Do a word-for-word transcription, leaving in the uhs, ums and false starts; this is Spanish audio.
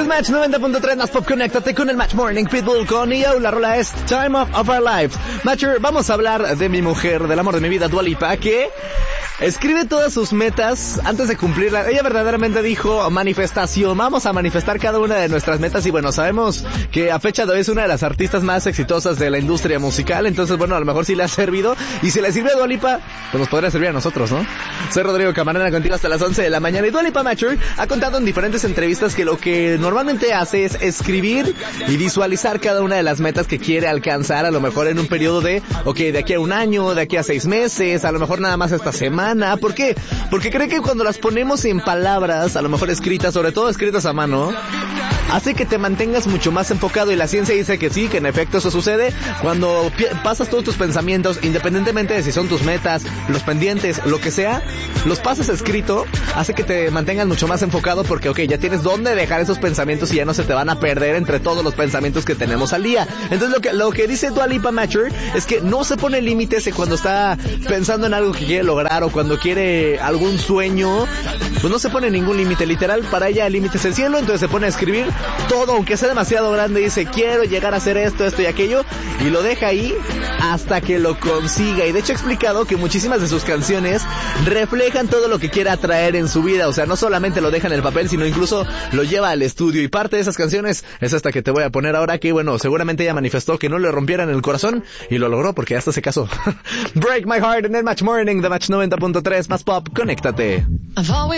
Match noventa punto tres, más pop, conéctate con el Match Morning, Pitbull con E O, la rola es Time of, of Our Lives. Matcher, vamos a hablar de mi mujer, del amor de mi vida, Dua Lipa, que escribe todas sus metas antes de cumplirla. Ella verdaderamente dijo manifestación, vamos a manifestar cada una de nuestras metas y bueno, sabemos que a fecha de hoy es una de las artistas más exitosas de la industria musical, entonces bueno, a lo mejor sí le ha servido y si le sirve a Dua Lipa, pues nos podría servir a nosotros, ¿no? Soy Rodrigo Camarena contigo hasta las once de la mañana y Dua Lipa Matcher ha contado en diferentes entrevistas que lo que normalmente hace es escribir y visualizar cada una de las metas que quiere alcanzar, a lo mejor en un periodo de, ok, de aquí a un año, de aquí a seis meses, a lo mejor nada más esta semana. ¿Por qué? Porque cree que cuando las ponemos en palabras, a lo mejor escritas, sobre todo escritas a mano, hace que te mantengas mucho más enfocado y la ciencia dice que sí, que en efecto eso sucede cuando pi- pasas todos tus pensamientos, independientemente de si son tus metas, los pendientes, lo que sea, los pasas escrito, hace que te mantengas mucho más enfocado porque, ok, ya tienes dónde dejar esos pensamientos y ya no se te van a perder entre todos los pensamientos que tenemos al día. Entonces lo que, lo que dice Dua Lipa Matcher es que no se pone límites cuando está pensando en algo que quiere lograr o cuando quiere algún sueño, pues no se pone ningún límite, literal, para ella el límite es el cielo, entonces se pone a escribir todo, aunque sea demasiado grande, dice quiero llegar a hacer esto, esto y aquello, y lo deja ahí hasta que lo consiga. Y de hecho ha explicado que muchísimas de sus canciones reflejan todo lo que quiere atraer en su vida, o sea, no solamente lo deja en el papel, sino incluso lo lleva al estudio, y parte de esas canciones es esta que te voy a poner ahora, que bueno, seguramente ella manifestó que no le rompieran el corazón, y lo logró porque hasta se casó. Break My Heart en el Match Morning de Match noventa punto tres, más pop, conéctate.